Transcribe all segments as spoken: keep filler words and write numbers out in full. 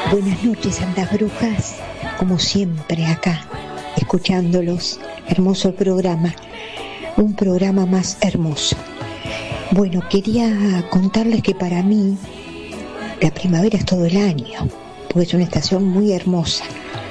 Buenas noches, Santas Brujas, como siempre acá, escuchándolos. Hermoso el programa, un programa más hermoso. Bueno, quería contarles que para mí la primavera es todo el año, porque es una estación muy hermosa.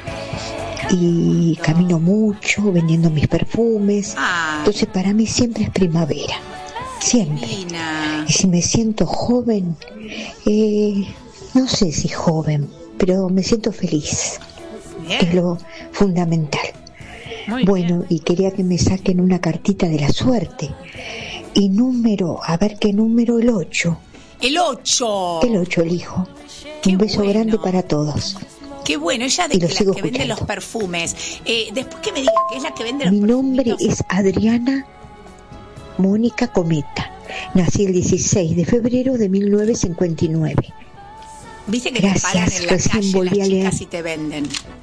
Y camino mucho vendiendo mis perfumes, ah. entonces para mí siempre es primavera, siempre. Divina. Y si me siento joven, eh, no sé si joven, pero me siento feliz, bien. Que es lo fundamental. Muy bueno, bien. Y quería que me saquen una cartita de la suerte. Y número, a ver qué número, el ocho. El ocho. El ocho elijo. Un beso bueno. grande para todos. Qué bueno, ella de que las que escuchando. Vende los perfumes. Eh, después que me diga que es la que vende los Mi perfumes. Mi nombre es Adriana Mónica Cometa. Nací el dieciséis de febrero de mil novecientos cincuenta y nueve. Viste que Gracias, te paran en la calle volví las a leer. chicas y te venden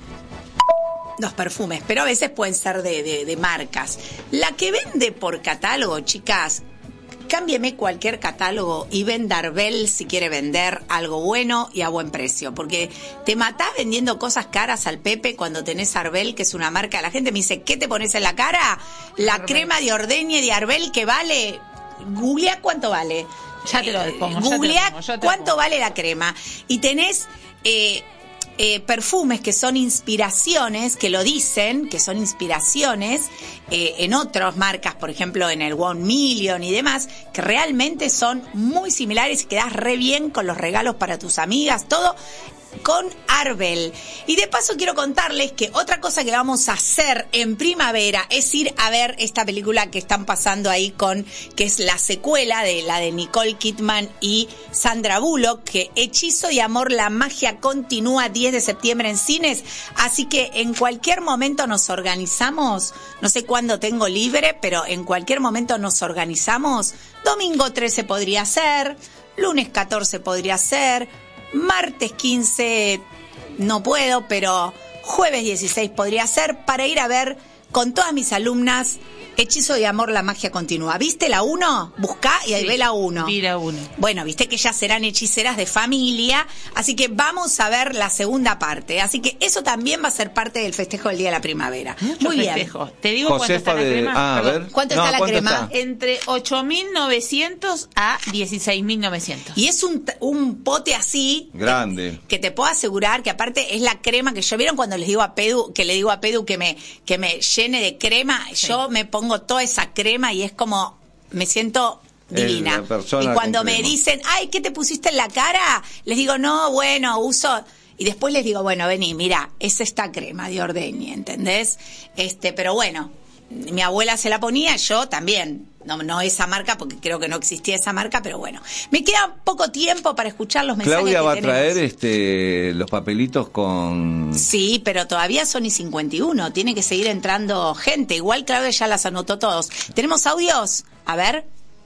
los perfumes, pero a veces pueden ser de, de, de marcas. La que vende por catálogo, chicas, cámbieme cualquier catálogo y venda Arbel si quiere vender algo bueno y a buen precio, porque te matás vendiendo cosas caras al Pepe cuando tenés Arbel, que es una marca. La gente me dice, ¿qué te pones en la cara? La Arbel. Crema de ordeñe de Arbel que vale, googlea cuánto vale. Ya te lo pongo. Googlea cuánto pongo. vale la crema. Y tenés eh, eh, perfumes que son inspiraciones, que lo dicen, que son inspiraciones eh, en otras marcas, por ejemplo en el One Million y demás, que realmente son muy similares y quedás re bien con los regalos para tus amigas, todo con Arbel. Y de paso quiero contarles que otra cosa que vamos a hacer en primavera es ir a ver esta película que están pasando ahí con, que es la secuela de la de Nicole Kidman y Sandra Bullock, que Hechizo de Amor, la magia continúa, diez de septiembre en cines, así que en cualquier momento nos organizamos, no sé cuándo tengo libre, pero en cualquier momento nos organizamos. Domingo trece podría ser, lunes catorce podría ser, martes quince no puedo, pero jueves dieciséis podría ser, para ir a ver con todas mis alumnas Hechizo de Amor, la magia continúa. ¿Viste la uno? Buscá y ahí sí, ve la uno. Vi la uno. Bueno, viste que ellas serán hechiceras de familia, así que vamos a ver la segunda parte. Así que eso también va a ser parte del festejo del Día de la Primavera. Mucho Muy festejo. bien. Te digo Josefa cuánto está de... la crema. Ah, a ver. ¿Cuánto no, está la ¿cuánto crema? Está? Entre ocho mil novecientos a dieciséis mil novecientos. Y es un, un pote así grande, que, que te puedo asegurar que aparte es la crema que yo, ¿vieron cuando les digo a Pedu, que le digo a Pedu que me, que me llene de crema? Sí. Yo me pongo toda esa crema y es como, me siento divina. Y cuando me crema. Dicen, ay, ¿qué te pusiste en la cara? Les digo, no, bueno, uso... Y después les digo, bueno, vení, mira, es esta crema de ordeñe, ¿entendés? Este, pero bueno, mi abuela se la ponía, yo también. No, no esa marca, porque creo que no existía esa marca, pero bueno. Me queda poco tiempo para escuchar los mensajes Claudia que va tenemos. a traer este los papelitos con... Sí, pero todavía son y cincuenta y uno. Tiene que seguir entrando gente. Igual Claudia ya las anotó todos. ¿Tenemos audios? A ver.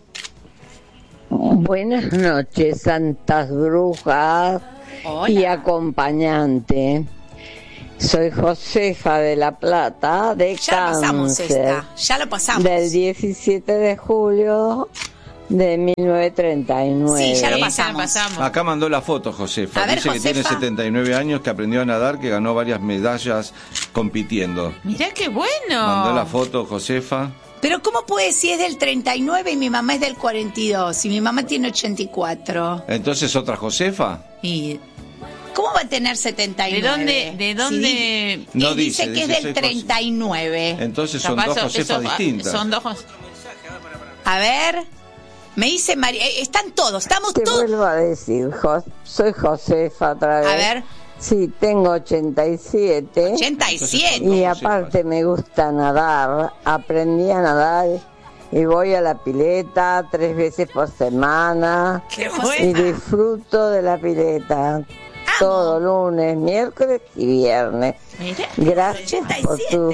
Buenas noches, Santas Brujas. Hola. Y acompañante. Soy Josefa de La Plata, de ya Cáncer. Pasamos esta, ya lo pasamos. Del diecisiete de julio de mil novecientos treinta y nueve. Sí, ya lo pasamos. pasamos. Acá mandó la foto Josefa. A ver, dice Josefa. que tiene setenta y nueve años, que aprendió a nadar, que ganó varias medallas compitiendo. Mirá qué bueno. Mandó la foto Josefa. Pero ¿cómo puede si es del treinta y nueve y mi mamá es del cuarenta y dos y mi mamá tiene ochenta y cuatro? Entonces, ¿otra Josefa? Y... ¿Cómo va a tener setenta y nueve? ¿De dónde? ¿De dónde? Si no dice, dice, que dice es del treinta y nueve. Entonces son Capaz dos Josefas eso, distintas. Son dos Josefas. A ver, me dice María, están todos, estamos Te todos. Te vuelvo a decir, jo- soy Josefa otra vez. A ver. Sí, tengo ochenta y siete. ochenta y siete. Y aparte me gusta nadar. Aprendí a nadar y voy a la pileta tres veces por semana. Qué y buena. disfruto de la pileta. Todo lunes, miércoles y viernes. Mira, gracias por tus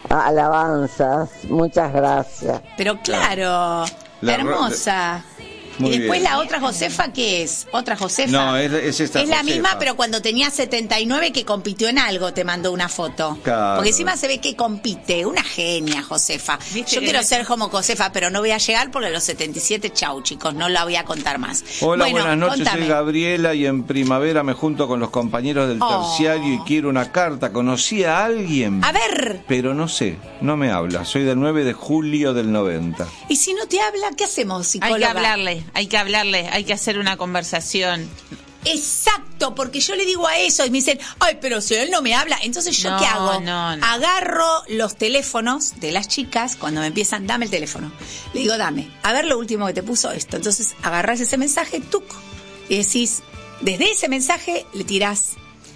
alabanzas. Muchas gracias. Pero claro, La- hermosa. Muy y después bien. la otra Josefa, ¿qué es? ¿Otra Josefa? No, es, es esta Es la Josefa. misma, pero cuando tenía setenta y nueve que compitió en algo, te mandó una foto. Claro. Porque encima se ve que compite. Una genia, Josefa. ¿Viste Yo que quiero no- ser como Josefa, pero no voy a llegar porque a los setenta y siete, chau, chicos, no la voy a contar más. Hola, Bueno, buenas noches, contame. soy Gabriela y en primavera me junto con los compañeros del Oh. terciario y quiero una carta. ¿Conocí a alguien? A ver, Pero no sé, no me habla. Soy del nueve de julio del noventa. y si no te habla, ¿qué hacemos, Hay psicóloga? que hablarle, hay que hablarle, hay que hacer una conversación. Exacto, porque yo le digo a eso y me dicen, ay, pero si él no me habla, entonces yo No, qué hago, no, no. agarro los teléfonos de las chicas cuando me empiezan, dame el teléfono, le digo, dame, a ver lo último que te puso esto, entonces agarrás ese mensaje, tuc, y decís, desde ese mensaje le tirás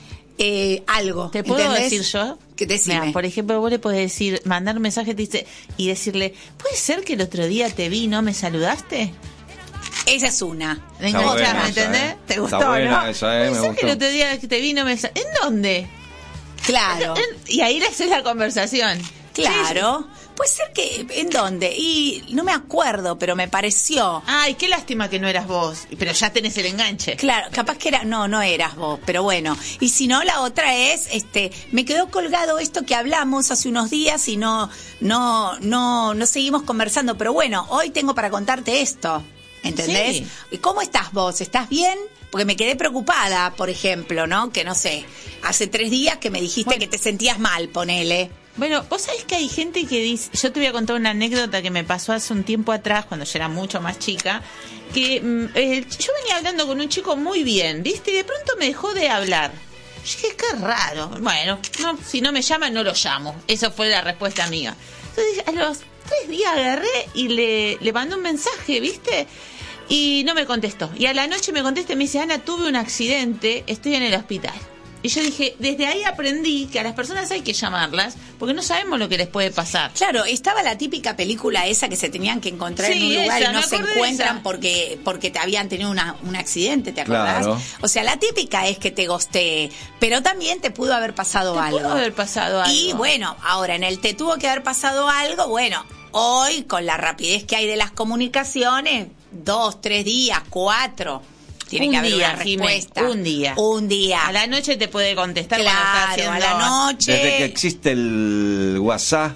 eh, algo. ¿Te puedo ¿entendés? decir yo? Que decime. Mira, por ejemplo, vos le podés decir, mandar un mensaje te dice, y decirle, ¿puede ser que el otro día te vi y no me saludaste? Esa es una. ¿Me Está enganchás, buena ¿me esa, entendés? ¿eh? ¿Te Está gustó, buena no? esa, ¿eh? Me ¿Puede ser que el gustó. otro día que te vi no me sal- ¿En dónde? Claro, En- Y ahí le haces la conversación. claro. Puede ser que, ¿en dónde? Y no me acuerdo, pero me pareció. Ay, qué lástima que no eras vos, pero ya tenés el enganche. Claro, capaz que era, no, no eras vos, pero bueno. Y si no, la otra es, este, me quedó colgado esto que hablamos hace unos días y no, no, no, no seguimos conversando, pero bueno, hoy tengo para contarte esto, ¿entendés? Sí. ¿Y cómo estás vos? ¿Estás bien? Porque me quedé preocupada, por ejemplo, ¿no? Que no sé, hace tres días que me dijiste Bueno. que te sentías mal, ponele. Bueno, vos sabés que hay gente que dice, yo te voy a contar una anécdota que me pasó hace un tiempo atrás, cuando yo era mucho más chica, que mm, eh, yo venía hablando con un chico muy bien, ¿viste? Y de pronto me dejó de hablar. Yo dije, qué raro. Bueno, no, si no me llama, no lo llamo. Eso fue la respuesta mía. Entonces, a los tres días agarré y le, le mandé un mensaje, ¿viste? Y no me contestó. Y a la noche me contesta y me dice, Ana, tuve un accidente, estoy en el hospital. Y yo dije, desde ahí aprendí que a las personas hay que llamarlas porque no sabemos lo que les puede pasar. Claro, estaba la típica película esa que se tenían que encontrar Sí, en un lugar esa, y no me se acordé de encuentran esa. porque porque te habían tenido una, un accidente, ¿te acordás? Claro. O sea, la típica es que te gostee, pero también te pudo haber pasado Te algo. pudo haber pasado algo. Y bueno, ahora en el te tuvo que haber pasado algo, bueno, hoy con la rapidez que hay de las comunicaciones, dos, tres días, cuatro, tiene Un que haber día, una Jimé, respuesta. un día. Un día. A la noche te puede contestar cuando está Claro, haciendo... a la noche. Desde que existe el WhatsApp.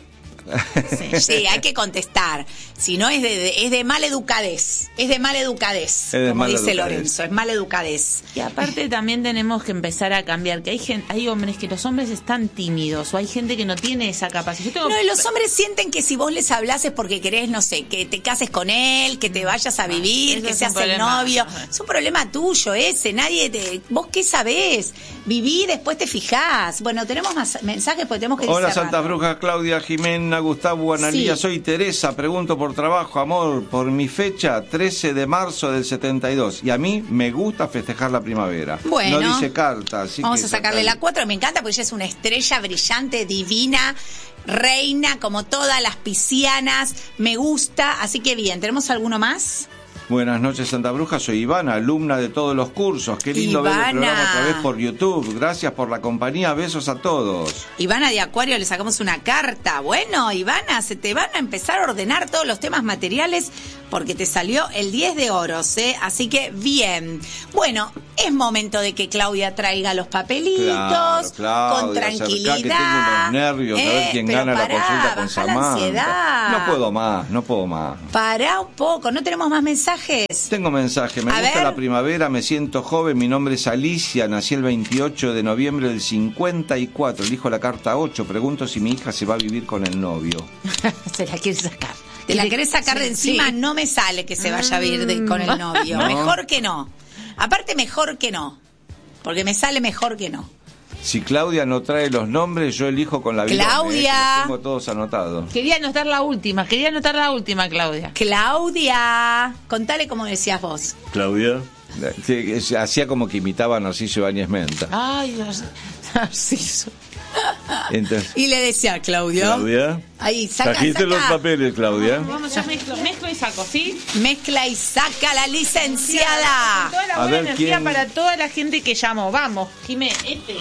Sí. Sí, hay que contestar. Si no, es de, de- es de maleducadez. Es de maleducadez, de como dice maleducadez. Lorenzo. Es maleducadez. Y aparte también tenemos que empezar a cambiar, que hay gen- hay hombres que los hombres están tímidos o hay gente que no tiene esa capacidad. Yo tengo... No, y los hombres sienten que si vos les hablas es porque querés, no sé, que te cases con él, que te vayas a vivir, eso que es seas un el problema. novio. Es un problema tuyo ese. Nadie te... ¿Vos qué sabés? Viví, después te fijás. Bueno, tenemos más mensajes porque tenemos que ir Hola cerrando. Santas Brujas, Claudia, Jimena, Gustavo, Analía, Sí. soy Teresa, pregunto por trabajo, amor, por mi fecha, trece de marzo del setenta y dos, y a mí me gusta festejar la primavera. Bueno. No dice carta, así Vamos que a sacarle sacale. la cuatro, me encanta porque ella es una estrella brillante, divina, reina, como todas las piscianas, me gusta, así que bien, ¿tenemos alguno más? Buenas noches Santa Bruja, soy Ivana, alumna de todos los cursos. Qué lindo ver el Ivana. programa otra vez por YouTube. Gracias por la compañía, besos a todos. Ivana de Acuario, le sacamos una carta. Bueno, Ivana, se te van a empezar a ordenar todos los temas materiales porque te salió el diez de oros, ¿eh? Así que bien. Bueno, es momento de que Claudia traiga los papelitos Claro, Claudia, con tranquilidad. acercá, que tengo unos nervios, a ver Eh, quién pero gana pará, la consulta con bajá la Samantha. ansiedad. No puedo más, no puedo más. Pará un poco, ¿no tenemos más mensajes? Tengo mensaje, me A gusta ver. la primavera, me siento joven, mi nombre es Alicia, nací el veintiocho de noviembre del cincuenta y cuatro, elijo la carta ocho, pregunto si mi hija se va a vivir con el novio. Se la quiere sacar. ¿Te la querés sacar de Sí, encima? sí. No me sale que se vaya a vivir de- con el novio. No. Mejor que no. Aparte, mejor que no. Porque me sale mejor que no. Si Claudia no trae los nombres, yo elijo con la vida. Claudia. Tengo todos anotados. Quería anotar la última, quería anotar la última, Claudia. Claudia, contale como decías vos. Claudia. Sí, es- hacía como que imitaba a Narciso Ibáñez Menta. Ay, Dios. Narciso. Entonces, Y le decía, Claudio. Claudia. Ahí, saca, Trajiste saca. los papeles, Claudia. Vamos, yo mezclo, mezclo y saco, ¿sí? Mezcla y saca la licenciada. Con toda la A buena ver, energía ¿quién? para toda la gente que llamó. Vamos, Jimé, este.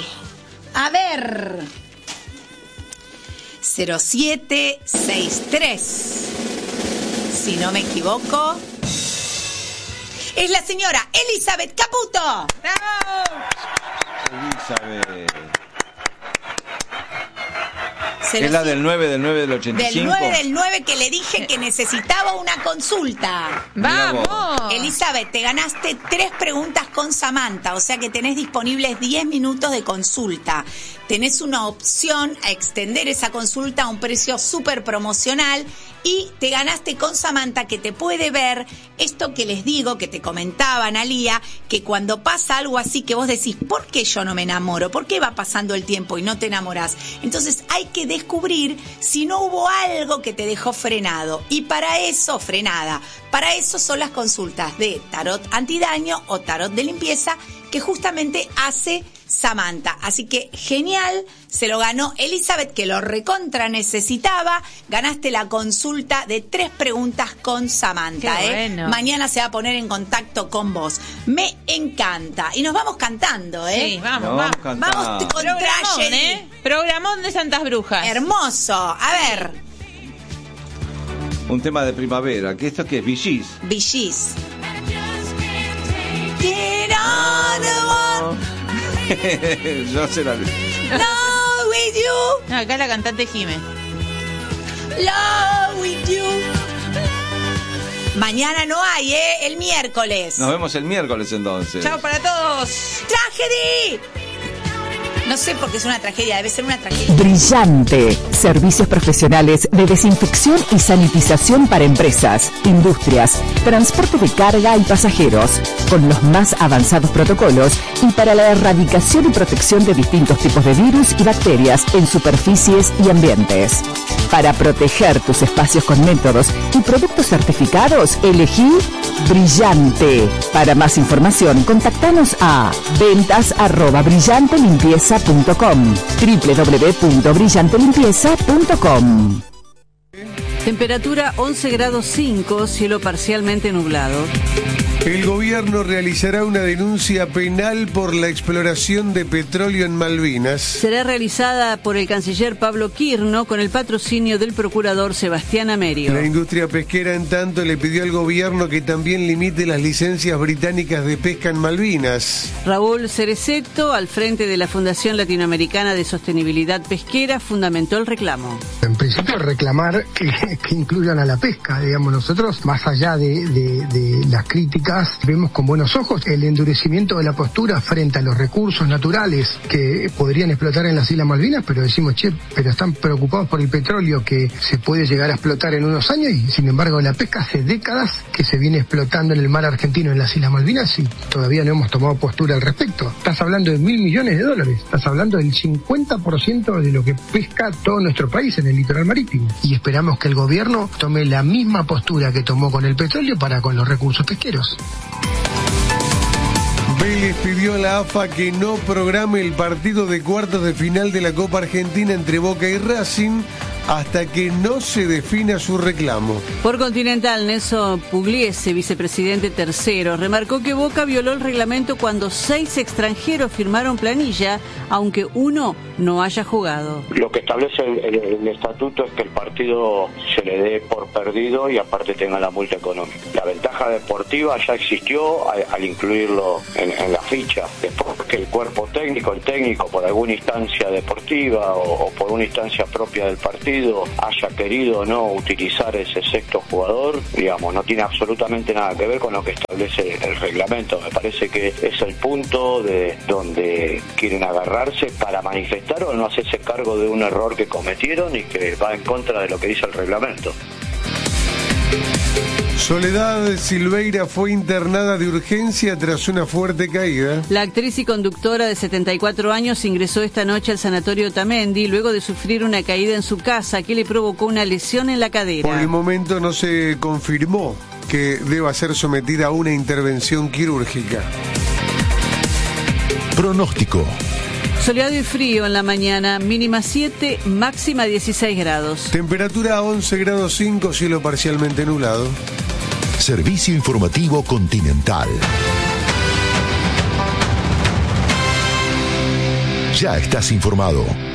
A ver. cero siete seis tres. Si no me equivoco. es la señora Elizabeth Caputo. ¡Bravo! Elizabeth. Se Es lo la sigo. del nueve del nueve del ochenta y Del cinco. nueve del nueve que le dije que necesitaba una consulta. Mirá vos. ¡Vamos! Elizabeth, te ganaste tres preguntas con Samantha, o sea que tenés disponibles diez minutos de consulta. Tenés una opción a extender esa consulta a un precio súper promocional y te ganaste con Samantha que te puede ver esto que les digo, que te comentaba Analía, que cuando pasa algo así que vos decís, ¿por qué yo no me enamoro? ¿Por qué va pasando el tiempo y no te enamorás? Entonces hay que descubrir si no hubo algo que te dejó frenado. Y para eso, frenada, para eso son las consultas de tarot antidaño o tarot de limpieza que justamente hace Samantha. Así que genial, se lo ganó Elizabeth, que lo recontra necesitaba. Ganaste la consulta de tres preguntas con Samantha. Qué ¿eh? bueno. Mañana se va a poner en contacto con vos. Me encanta. Y nos vamos cantando, ¿eh? Sí, vamos, No, vamos. cantá. Vamos con Programón, Tragedy. ¿eh? Programón de Santas Brujas. Hermoso. A ver, Un tema de primavera. ¿Qué esto qué es? Bee Gees. Bee Gees. Get on the one, Yo sé la... love with you, No, acá la cantante Jime. love with you. Mañana no hay, ¿eh? El miércoles. Nos vemos el miércoles entonces. Chao para todos. ¡Tragedy! No sé por qué es una tragedia, debe ser una tragedia. Brillante. Servicios profesionales de desinfección y sanitización para empresas, industrias, transporte de carga y pasajeros, con los más avanzados protocolos y para la erradicación y protección de distintos tipos de virus y bacterias en superficies y ambientes. Para proteger tus espacios con métodos y productos certificados, elegí Brillante. Para más información, contactanos a ventas arroba brillantelimpieza punto com, doble u doble u doble u punto brillante limpieza punto com. Temperatura once grados cinco, cielo parcialmente nublado. El gobierno realizará una denuncia penal por la exploración de petróleo en Malvinas. Será realizada por el canciller Pablo Quirno con el patrocinio del procurador Sebastián Amerio. La industria pesquera, en tanto, le pidió al gobierno que también limite las licencias británicas de pesca en Malvinas. Raúl Cerecetto, al frente de la Fundación Latinoamericana de Sostenibilidad Pesquera, fundamentó el reclamo. En principio reclamar que, que incluyan a la pesca, digamos, nosotros, más allá de, de, de las críticas, vemos con buenos ojos el endurecimiento de la postura frente a los recursos naturales que podrían explotar en las Islas Malvinas, pero decimos, che, pero están preocupados por el petróleo que se puede llegar a explotar en unos años y sin embargo la pesca hace décadas que se viene explotando en el mar argentino, en las Islas Malvinas, y todavía no hemos tomado postura al respecto. Estás hablando de mil millones de dólares, estás hablando del cincuenta por ciento de lo que pesca todo nuestro país en el litoral marítimo, y esperamos que el gobierno tome la misma postura que tomó con el petróleo para con los recursos pesqueros. Vélez pidió a la A F A que no programe el partido de cuartos de final de la Copa Argentina entre Boca y Racing hasta que no se defina su reclamo. Por Continental, Nelson Pugliese, vicepresidente tercero, remarcó que Boca violó el reglamento cuando seis extranjeros firmaron planilla, aunque uno no haya jugado. Lo que establece el, el, el estatuto es que el partido se le dé por perdido y aparte tenga la multa económica. La ventaja deportiva ya existió al, al incluirlo en, en la ficha. Después que el cuerpo técnico, el técnico, por alguna instancia deportiva o, o por una instancia propia del partido, haya querido o no utilizar ese sexto jugador, digamos, no tiene absolutamente nada que ver con lo que establece el reglamento. Me parece que es el punto de donde quieren agarrarse para manifestar o no hacerse cargo de un error que cometieron y que va en contra de lo que dice el reglamento. Soledad Silveira fue internada de urgencia tras una fuerte caída. La actriz y conductora de setenta y cuatro años ingresó esta noche al sanatorio Tamendi luego de sufrir una caída en su casa que le provocó una lesión en la cadera. Por el momento no se confirmó que deba ser sometida a una intervención quirúrgica. Pronóstico. Soleado y frío en la mañana, mínima siete, máxima dieciséis grados. Temperatura once grados cinco, cielo parcialmente nublado. Servicio informativo Continental. Ya estás informado.